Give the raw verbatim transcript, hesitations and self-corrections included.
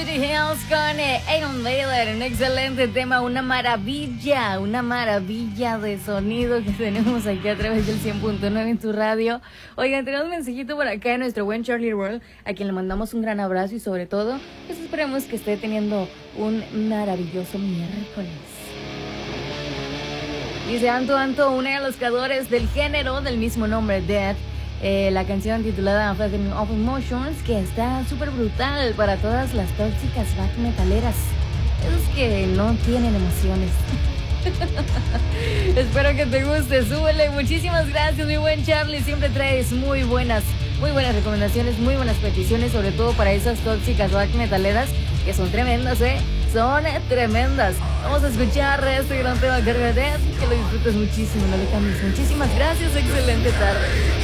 Beauty Hills con eh, Aaron Baylor, un excelente tema, una maravilla, una maravilla de sonido que tenemos aquí a través del cien punto nueve en tu radio. Oigan, tenemos un mensajito por acá de nuestro buen Charlie Roll, a quien le mandamos un gran abrazo y sobre todo, pues esperemos que esté teniendo un maravilloso miércoles. Dice Anto Anto, uno de los creadores del género del mismo nombre, Death. Eh, la canción titulada Flattering of Emotions, que está súper brutal para todas las tóxicas back metaleras, esos que no tienen emociones. Espero que te guste, súbele. Muchísimas gracias, mi buen Charlie. Siempre traes muy buenas, muy buenas recomendaciones, muy buenas peticiones, sobre todo para esas tóxicas back metaleras que son tremendas, ¿eh? Son tremendas. Vamos a escuchar este gran tema, Death, que lo disfrutes muchísimo, no le cambies. Muchísimas gracias, excelente tarde.